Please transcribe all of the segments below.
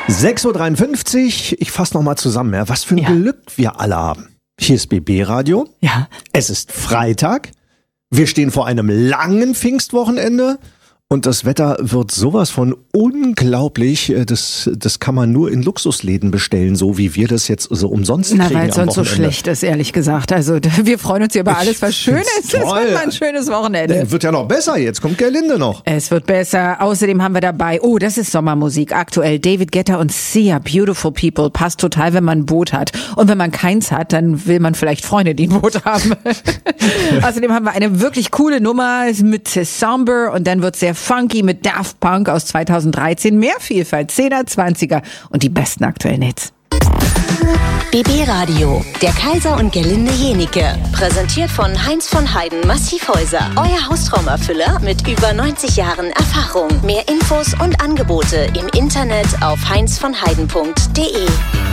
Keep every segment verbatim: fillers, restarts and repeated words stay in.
sechs Uhr dreiundfünfzig, ich fasse nochmal zusammen, ja, was für ein ja. Glück wir alle haben. Hier ist B B Radio, ja. Es ist Freitag, wir stehen vor einem langen Pfingstwochenende und das Wetter wird sowas von unglaublich, das, das kann man nur in Luxusläden bestellen, so wie wir das jetzt so umsonst Na, kriegen. Na, weil es sonst so schlecht ist, ehrlich gesagt. Also wir freuen uns hier über alles, was schön ist. Es wird mal ein schönes Wochenende. Es wird ja noch besser, jetzt kommt Gerlinde noch. Es wird besser. Außerdem haben wir dabei, oh, das ist Sommermusik, aktuell David Guetta und Sia, Beautiful People. Passt total, wenn man ein Boot hat. Und wenn man keins hat, dann will man vielleicht Freunde, die ein Boot haben. Außerdem haben wir eine wirklich coole Nummer mit Somber und dann wird sehr funky mit Daft Punk aus zweitausenddreizehn. Mehr Vielfalt, zehner, zwanziger und die besten aktuellen Hits. B B Radio, der Kaiser und Gerlinde Jenike. Präsentiert von Heinz von Heiden Massivhäuser. Euer Haustraumerfüller mit über neunzig Jahren Erfahrung. Mehr Infos und Angebote im Internet auf heinz von heiden punkt de.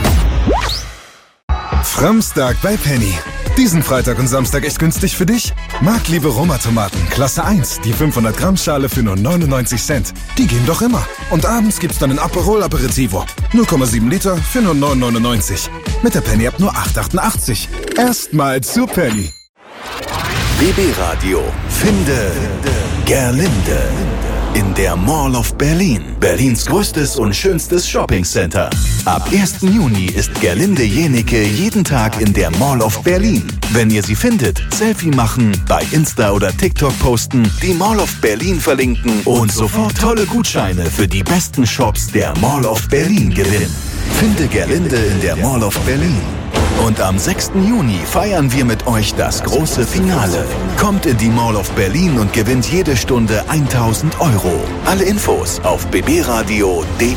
Framstag bei Penny. Diesen Freitag und Samstag echt günstig für dich? Marktliebe Roma-Tomaten, Klasse eins, die fünfhundert Gramm Schale für nur neunundneunzig Cent. Die gehen doch immer. Und abends gibt's dann ein Aperol Aperitivo. null Komma sieben Liter für nur neun neunundneunzig. Mit der Penny-App nur acht achtundachtzig. Erstmal zu Penny. B B Radio. Finde Gerlinde. In der Mall of Berlin. Berlins größtes und schönstes Shoppingcenter. Ab ersten Juni ist Gerlinde Jenike jeden Tag in der Mall of Berlin. Wenn ihr sie findet, Selfie machen, bei Insta oder TikTok posten, die Mall of Berlin verlinken und sofort tolle Gutscheine für die besten Shops der Mall of Berlin gewinnen. Finde Gerlinde in der Mall of Berlin. Und am sechsten Juni feiern wir mit euch das große Finale. Kommt in die Mall of Berlin und gewinnt jede Stunde tausend Euro. Alle Infos auf b b radio punkt de.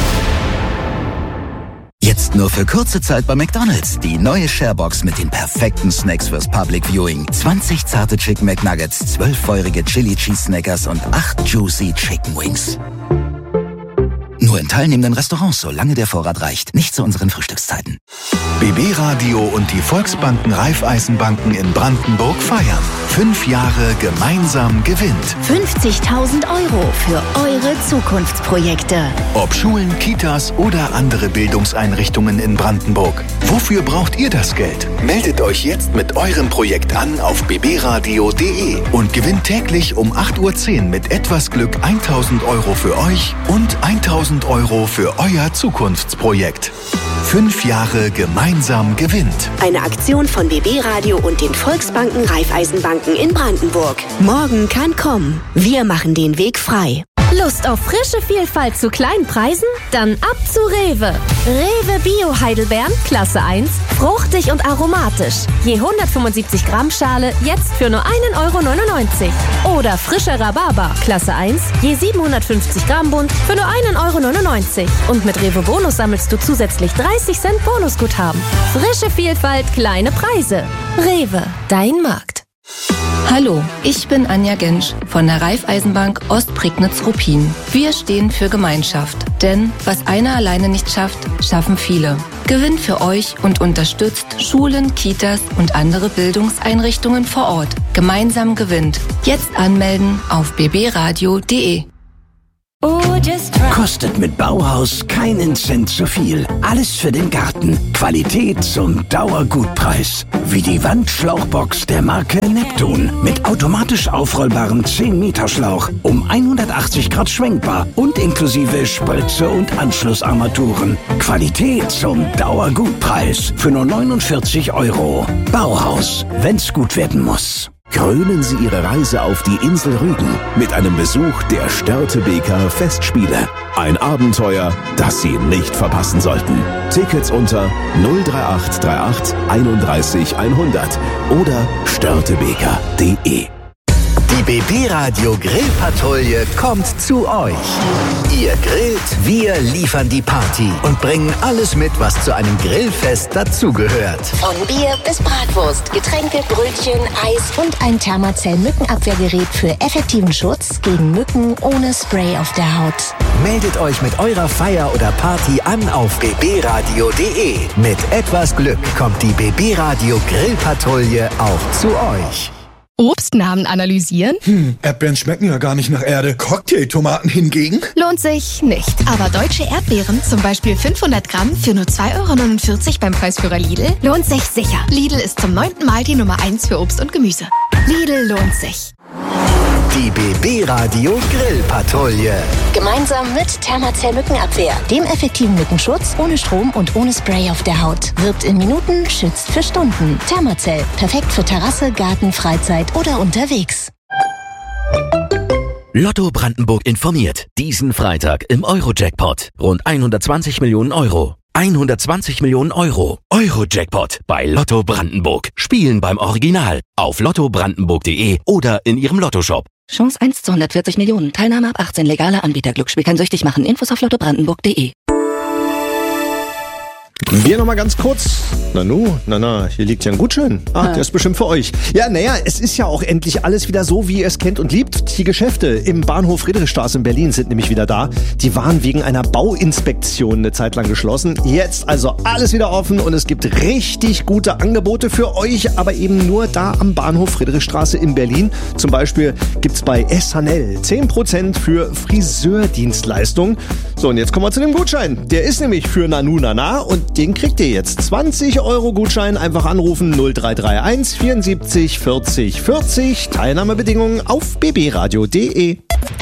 Jetzt nur für kurze Zeit bei McDonald's. Die neue Sharebox mit den perfekten Snacks fürs Public Viewing. zwanzig zarte Chicken McNuggets, zwölf feurige Chili Cheese Snackers und acht Juicy Chicken Wings. Nur in teilnehmenden Restaurants, solange der Vorrat reicht. Nicht zu unseren Frühstückszeiten. B B Radio und die Volksbanken Raiffeisenbanken in Brandenburg feiern. Fünf Jahre gemeinsam gewinnt. fünfzigtausend Euro für eure Zukunftsprojekte. Ob Schulen, Kitas oder andere Bildungseinrichtungen in Brandenburg. Wofür braucht ihr das Geld? Meldet euch jetzt mit eurem Projekt an auf b b radio punkt de und gewinnt täglich um acht Uhr zehn mit etwas Glück tausend Euro für euch und tausend Euro für euer Zukunftsprojekt. Fünf Jahre gemeinsam gewinnt. Eine Aktion von B B Radio und den Volksbanken Raiffeisenbanken in Brandenburg. Morgen kann kommen. Wir machen den Weg frei. Lust auf frische Vielfalt zu kleinen Preisen? Dann ab zu Rewe. Rewe Bio Heidelbeeren, Klasse eins, fruchtig und aromatisch. Je hundertfünfundsiebzig Gramm Schale, jetzt für nur ein Euro neunundneunzig. Oder frischer Rhabarber, Klasse eins, je siebenhundertfünfzig Gramm Bund, für nur ein Euro neunundneunzig. Und mit Rewe Bonus sammelst du zusätzlich dreißig Cent Bonusguthaben. Frische Vielfalt, kleine Preise. Rewe, dein Markt. Hallo, ich bin Anja Gensch von der Raiffeisenbank Ostprignitz-Ruppin. Wir stehen für Gemeinschaft, denn was einer alleine nicht schafft, schaffen viele. Gewinnt für euch und unterstützt Schulen, Kitas und andere Bildungseinrichtungen vor Ort. Gemeinsam gewinnt. Jetzt anmelden auf b b radio punkt de. Kostet mit Bauhaus keinen Cent zu viel. Alles für den Garten. Qualität zum Dauergutpreis. Wie die Wandschlauchbox der Marke Neptun. Mit automatisch aufrollbarem zehn Meter Schlauch. Um hundertachtzig Grad schwenkbar. Und inklusive Spritze und Anschlussarmaturen. Qualität zum Dauergutpreis. Für nur neunundvierzig Euro. Bauhaus. Wenn's gut werden muss. Krönen Sie Ihre Reise auf die Insel Rügen mit einem Besuch der Störtebeker Festspiele. Ein Abenteuer, das Sie nicht verpassen sollten. Tickets unter null drei acht drei acht einunddreißig hundert oder störtebeker punkt de. Die B B Radio Grillpatrouille kommt zu euch. Ihr grillt, wir liefern die Party und bringen alles mit, was zu einem Grillfest dazugehört. Von Bier bis Bratwurst, Getränke, Brötchen, Eis und ein Thermacell-Mückenabwehrgerät für effektiven Schutz gegen Mücken ohne Spray auf der Haut. Meldet euch mit eurer Feier oder Party an auf b b radio punkt de. Mit etwas Glück kommt die B B Radio Grillpatrouille auch zu euch. Obstnamen analysieren? Hm, Erdbeeren schmecken ja gar nicht nach Erde. Cocktailtomaten hingegen? Lohnt sich nicht. Aber deutsche Erdbeeren, zum Beispiel fünfhundert Gramm für nur zwei Euro neunundvierzig beim Preisführer Lidl, lohnt sich sicher. Lidl ist zum neunten Mal die Nummer eins für Obst und Gemüse. Lidl lohnt sich. Die B B Radio Grillpatrouille. Gemeinsam mit Thermacell Mückenabwehr, dem effektiven Mückenschutz, ohne Strom und ohne Spray auf der Haut. Wirkt in Minuten, schützt für Stunden. Thermacell, perfekt für Terrasse, Garten, Freizeit oder unterwegs. Lotto Brandenburg informiert. Diesen Freitag im Euro-Jackpot. Rund hundertzwanzig Millionen Euro. hundertzwanzig Millionen Euro. Euro-Jackpot bei Lotto Brandenburg. Spielen beim Original. Auf lotto brandenburg punkt de oder in Ihrem Lottoshop. Chance eins zu hundertvierzig Millionen. Teilnahme ab achtzehn. Legaler Anbieter. Glücksspiel kann süchtig machen. Infos auf lotto brandenburg punkt de. Wir nochmal ganz kurz. Nanu, na na, hier liegt ja ein Gutschein. Ah, der ist bestimmt für euch. Ja, naja, es ist ja auch endlich alles wieder so, wie ihr es kennt und liebt. Die Geschäfte im Bahnhof Friedrichstraße in Berlin sind nämlich wieder da. Die waren wegen einer Bauinspektion eine Zeit lang geschlossen. Jetzt also alles wieder offen und es gibt richtig gute Angebote für euch, aber eben nur da am Bahnhof Friedrichstraße in Berlin. Zum Beispiel gibt's bei S H N L zehn Prozent für Friseurdienstleistungen. So, und jetzt kommen wir zu dem Gutschein. Der ist nämlich für Nanu Nana und den kriegt ihr jetzt. zwanzig Euro Gutschein, einfach anrufen null drei drei eins vierundsiebzig vierzig vierzig. Teilnahmebedingungen auf b b radio punkt de.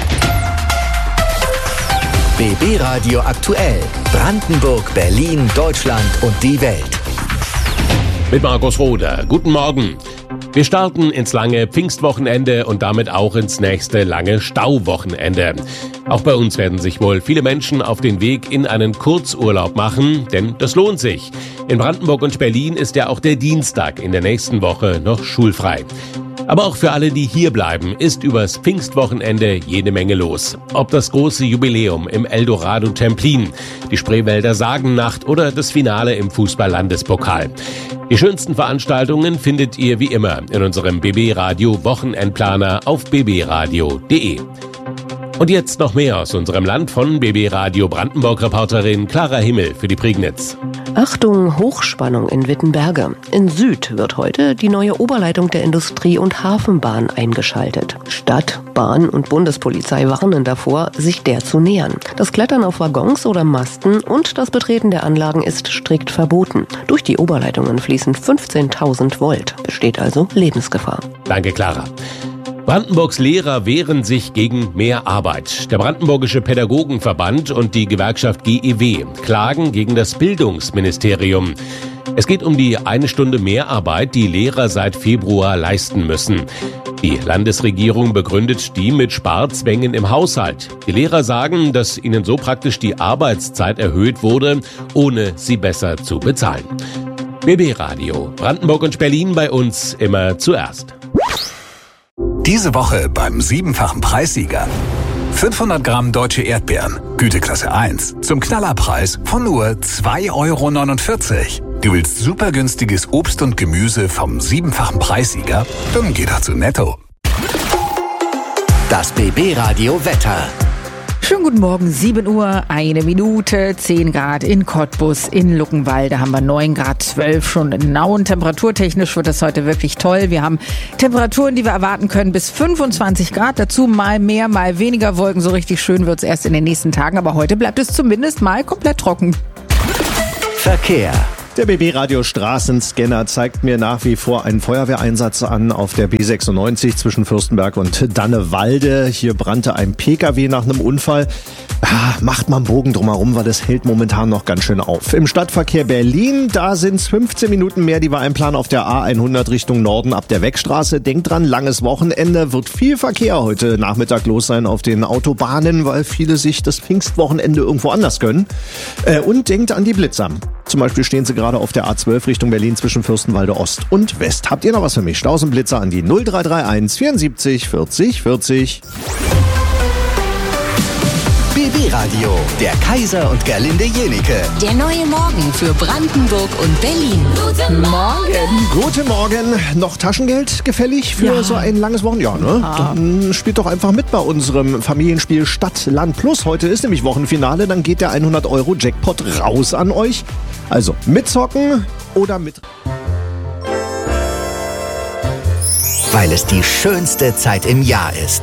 B B Radio aktuell. Brandenburg, Berlin, Deutschland und die Welt. Mit Markus Roder. Guten Morgen. Wir starten ins lange Pfingstwochenende und damit auch ins nächste lange Stauwochenende. Auch bei uns werden sich wohl viele Menschen auf den Weg in einen Kurzurlaub machen, denn das lohnt sich. In Brandenburg und Berlin ist ja auch der Dienstag in der nächsten Woche noch schulfrei. Aber auch für alle, die hier bleiben, ist übers Pfingstwochenende jede Menge los. Ob das große Jubiläum im Eldorado Templin, die Spreewälder Sagennacht oder das Finale im Fußball-Landespokal. Die schönsten Veranstaltungen findet ihr wie immer in unserem B B Radio Wochenendplaner auf b b radio punkt de. Und jetzt noch mehr aus unserem Land von B B Radio Brandenburg-Reporterin Clara Himmel für die Prignitz. Achtung, Hochspannung in Wittenberge. In Süd wird heute die neue Oberleitung der Industrie- und Hafenbahn eingeschaltet. Stadt, Bahn und Bundespolizei warnen davor, sich der zu nähern. Das Klettern auf Waggons oder Masten und das Betreten der Anlagen ist strikt verboten. Durch die Oberleitungen fließen fünfzehntausend Volt. Besteht also Lebensgefahr. Danke, Clara. Brandenburgs Lehrer wehren sich gegen mehr Arbeit. Der Brandenburgische Pädagogenverband und die Gewerkschaft G E W klagen gegen das Bildungsministerium. Es geht um die eine Stunde Mehrarbeit, die Lehrer seit Februar leisten müssen. Die Landesregierung begründet die mit Sparzwängen im Haushalt. Die Lehrer sagen, dass ihnen so praktisch die Arbeitszeit erhöht wurde, ohne sie besser zu bezahlen. B B Radio, Brandenburg und Berlin bei uns immer zuerst. Diese Woche beim siebenfachen Preissieger. fünfhundert Gramm deutsche Erdbeeren, Güteklasse eins, zum Knallerpreis von nur zwei Euro neunundvierzig. Du willst super günstiges Obst und Gemüse vom siebenfachen Preissieger? Dann geh doch zu Netto. Das B B Radio Wetter. Schönen guten Morgen, sieben Uhr, eine Minute, zehn Grad in Cottbus, in Luckenwalde haben wir neun Grad, zwölf schon in Nauen. Temperaturtechnisch wird das heute wirklich toll. Wir haben Temperaturen, die wir erwarten können, bis fünfundzwanzig Grad. Dazu mal mehr, mal weniger Wolken. So richtig schön wird es erst in den nächsten Tagen. Aber heute bleibt es zumindest mal komplett trocken. Verkehr. Der B B Radio Straßenscanner zeigt mir nach wie vor einen Feuerwehreinsatz an auf der B sechsundneunzig zwischen Fürstenberg und Dannewalde. Hier brannte ein P K W nach einem Unfall. Ah, macht mal einen Bogen drumherum, weil das hält momentan noch ganz schön auf. Im Stadtverkehr Berlin, da sind es fünfzehn Minuten mehr, die wir einplanen auf der A hundert Richtung Norden ab der Wegstraße. Denkt dran, langes Wochenende, wird viel Verkehr heute Nachmittag los sein auf den Autobahnen, weil viele sich das Pfingstwochenende irgendwo anders gönnen. Äh, und denkt an die Blitzer. Zum Beispiel stehen sie gerade auf der A zwölf Richtung Berlin zwischen Fürstenwalde Ost und West. Habt ihr noch was für mich? Staus und Blitzer an die null drei drei eins vierundsiebzig vierzig vierzig. B B Radio, der Kaiser und Gerlinde Jenike. Der neue Morgen für Brandenburg und Berlin. Guten Morgen. Guten Morgen. Noch Taschengeld gefällig für Ja. so ein langes Wochenende? Ja, ne? Ja. Dann spielt doch einfach mit bei unserem Familienspiel Stadt, Land Plus. Heute ist nämlich Wochenfinale, dann geht der hundert Euro Jackpot raus an euch. Also mitzocken oder mit... weil es die schönste Zeit im Jahr ist.